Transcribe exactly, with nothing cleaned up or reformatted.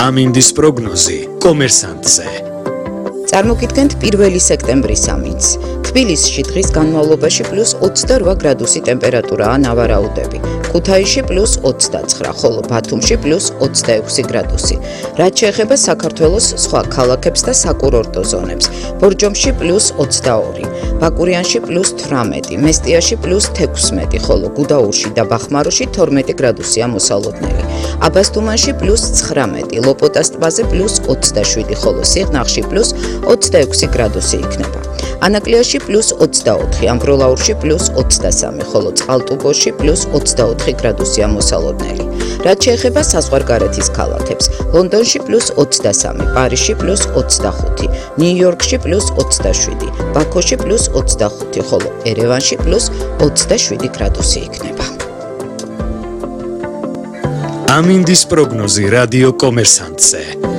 ამინდის პროგნოზი კომერსანტზე. წარმოგიდგენთ პირველი სექტემბრის ამინდს. თბილისში დღის განმავლობაში პლუს ოცდარვა გრადუსი ტემპერატურაა ნავარაუდები. ქუთაისში პლუს ოცდაცხრა, ხოლო ბათუმში პლუს ოცდაექვსი გრადუსი. რაც შეეხება საქართველოს სხვა ქალაქებს და საკურორტო ზონებს, ბორჯომში პლუს ოცდაორი, ბაკურიანში პლუს თვრამეტი, მესტიაში პლუს თექვსმეტი, ხოლო გუდაურში და ბახმაროში თორმეტი გრადუსია მოსალოდნელი. აბასთუმანში პლუს ცხრამეტი, ლოპოტას ტბაზე პლუს ოცდაშვიდი, ხოლო სიღნაღში პლუს ოცდაექვსი გრადუსი იქნება. ანაკლიაში პლუს ოცდაოთხი, ამბროლაურში პლუს ოცდასამი, ხოლო წყალტუბოში პლუს ოცდაოთხი გრადუსია მოსალოდნელი. რაც შეეხება საზღვარგარეთის ქალაქებს, ლონდონში პლუს ოცდასამი, პარიზში პლუს ოცდახუთი, ნიუ-იორკში პლუს ოცდაშვიდი, ბაქოში პლუს ოცდახუთი, ხოლო ერევანში პლუს ოცდაშვიდი გრადუსი იქნება. ამინდის პროგნოზი რადიო კომერსანტზე.